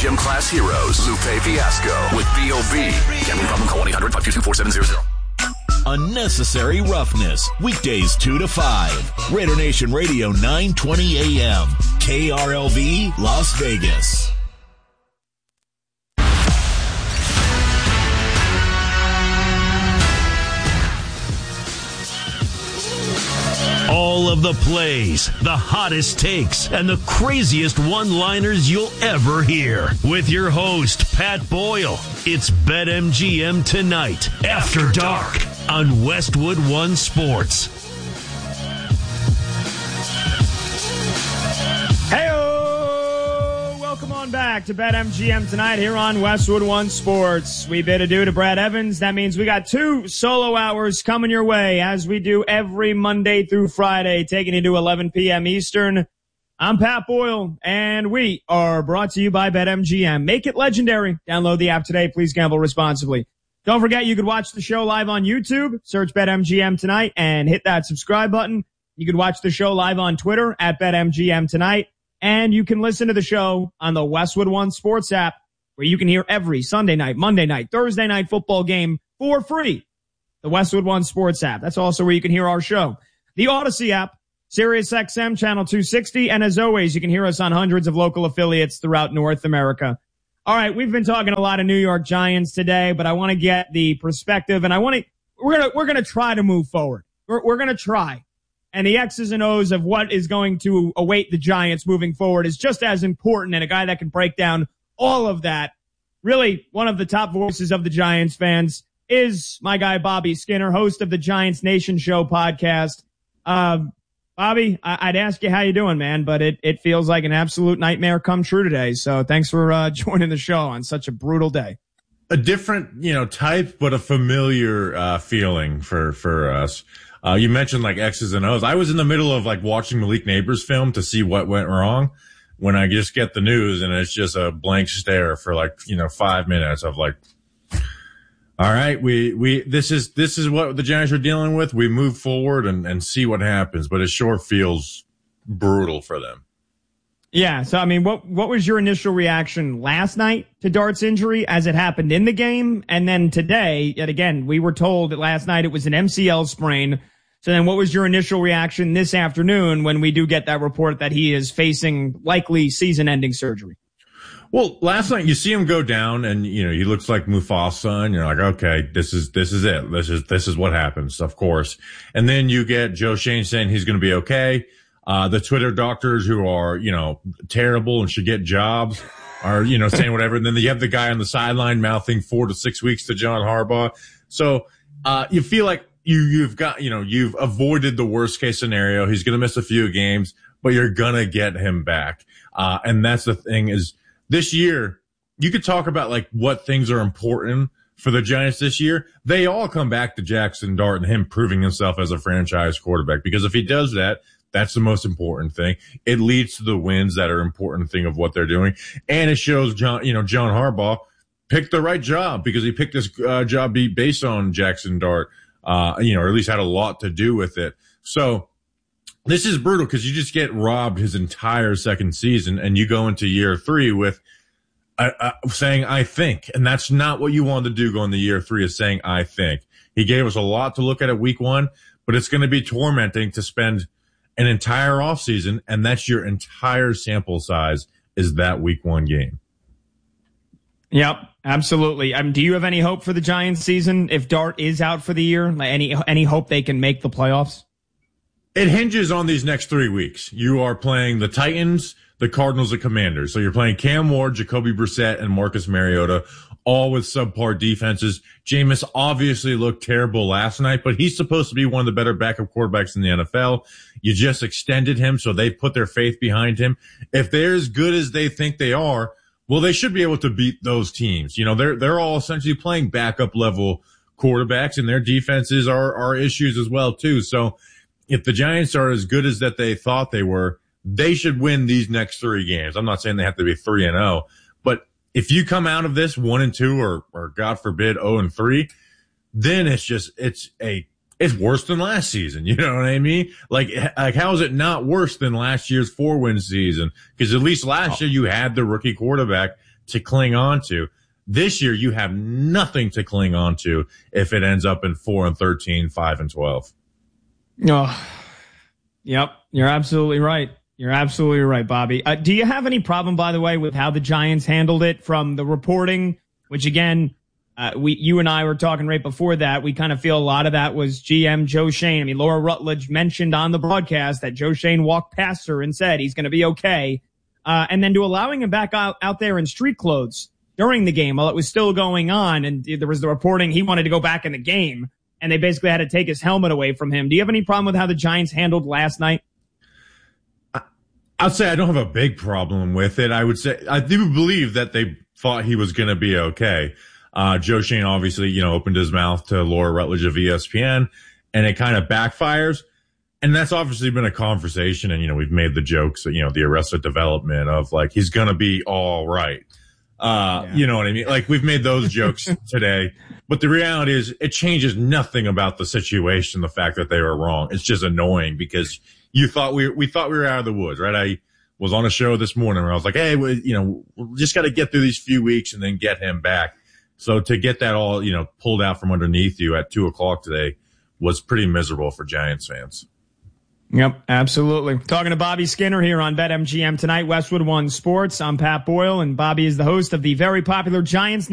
Gym Class Heroes, Lupe Fiasco with B.O.B. Gambling problem, call 1-800-522-4700. Unnecessary Roughness, weekdays 2 to 5. Raider Nation Radio, 920 AM. KRLV, Las Vegas. All of the plays, the hottest takes, and the craziest one-liners you'll ever hear. With your host, Pat Boyle. It's BetMGM Tonight, After Dark, on Westwood One Sports. Hey-o! Welcome on back to BetMGM Tonight here on Westwood One Sports. We bid adieu to Brad Evans. That means we got 2 solo hours coming your way, as we do every Monday through Friday, taking you to 11 p.m. Eastern. I'm Pat Boyle, and we are brought to you by BetMGM. Make it legendary. Download the app today. Please gamble responsibly. Don't forget, you could watch the show live on YouTube. Search BetMGM Tonight and hit that subscribe button. You could watch the show live on Twitter at BetMGM Tonight. And you can listen to the show on the Westwood One Sports app, where you can hear every Sunday night, Monday night, Thursday night football game for free. The Westwood One Sports app. That's also where you can hear our show. The Odyssey app, Sirius XM Channel 260. And as always, you can hear us on hundreds of local affiliates throughout North America. All right, we've been talking a lot of New York Giants today, but I want to get the perspective, and we're going to try to move forward. We're going to try. And the X's and O's of what is going to await the Giants moving forward is just as important, and a guy that can break down all of that. Really, one of the top voices of the Giants fans is my guy, Bobby Skinner, host of the Giants Nation Show podcast. Bobby, I'd ask you how you doing, man, but it feels like an absolute nightmare come true today. So thanks for joining the show on such a brutal day. A different, type, but a familiar feeling for us. You mentioned like X's and O's. I was in the middle of like watching Malik Neighbors' film to see what went wrong when I just get the news, and it's just a blank stare for 5 minutes of like, all right, this is what the Giants are dealing with. We move forward and see what happens, but it sure feels brutal for them. Yeah. So, I mean, what was your initial reaction last night to Dart's injury as it happened in the game? And then today, yet again, we were told that last night it was an MCL sprain. So then what was your initial reaction this afternoon when we do get that report that he is facing likely season-ending surgery? Well, last night you see him go down and, he looks like Mufasa, and you're like, okay, this is it. This is what happens, of course. And then you get Joe Shane saying he's going to be okay. The Twitter doctors who are, terrible and should get jobs are, saying whatever. And then you have the guy on the sideline mouthing 4 to 6 weeks to John Harbaugh. So, you feel like you've got, you've avoided the worst case scenario. He's going to miss a few games, but you're going to get him back. And that's the thing is this year, you could talk about like what things are important for the Giants this year. They all come back to Jackson Dart and him proving himself as a franchise quarterback, because if he does that, that's the most important thing. It leads to the wins that are important thing of what they're doing. And it shows John Harbaugh picked the right job, because he picked this job based on Jackson Dart, or at least had a lot to do with it. So this is brutal, because you just get robbed his entire second season, and you go into year 3 with saying, I think. And that's not what you want to do going to year 3, is saying, I think. He gave us a lot to look at week 1, but it's going to be tormenting to spend an entire offseason, and that's your entire sample size, is that week 1 game. Yep, absolutely. Do you have any hope for the Giants season if Dart is out for the year? Like any hope they can make the playoffs? It hinges on these next 3 weeks. You are playing the Titans, the Cardinals, and Commanders. So you're playing Cam Ward, Jacoby Brissett, and Marcus Mariota, all with subpar defenses. Jameis obviously looked terrible last night, but he's supposed to be one of the better backup quarterbacks in the NFL. You just extended him, so they put their faith behind him. If they're as good as they think they are, well, they should be able to beat those teams. They're all essentially playing backup level quarterbacks, and their defenses are issues as well too. So if the Giants are as good as that they thought they were, they should win these next 3 games. I'm not saying they have to be 3-0, but if you come out of this 1-2 or God forbid 0-3, then it's worse than last season. You know what I mean? Like how is it not worse than last year's 4-win season? Because at least last year you had the rookie quarterback to cling on to. This year, you have nothing to cling on to if it ends up in 4-13, 5-12. Oh, yep. You're absolutely right. You're absolutely right, Bobby. Do you have any problem, by the way, with how the Giants handled it from the reporting, which again, you and I were talking right before that. We kind of feel a lot of that was GM Joe Schoen. I mean, Laura Rutledge mentioned on the broadcast that Joe Schoen walked past her and said he's going to be okay. And then to allowing him back out there in street clothes during the game while it was still going on. And there was the reporting he wanted to go back in the game and they basically had to take his helmet away from him. Do you have any problem with how the Giants handled last night? I'd say I don't have a big problem with it. I would say I do believe that they thought he was going to be okay. Joe Schoen obviously, opened his mouth to Laura Rutledge of ESPN and it kind of backfires. And that's obviously been a conversation. And, we've made the jokes that, the Arrested Development of like, he's going to be all right. You know what I mean? Like we've made those jokes today, but the reality is it changes nothing about the situation. The fact that they were wrong. It's just annoying because we thought we were out of the woods, right? I was on a show this morning where I was like, hey, we just got to get through these few weeks and then get him back. So to get that all, pulled out from underneath you at 2:00 today was pretty miserable for Giants fans. Yep, absolutely. Talking to Bobby Skinner here on BetMGM tonight, Westwood One Sports. I'm Pat Boyle, and Bobby is the host of the very popular Giants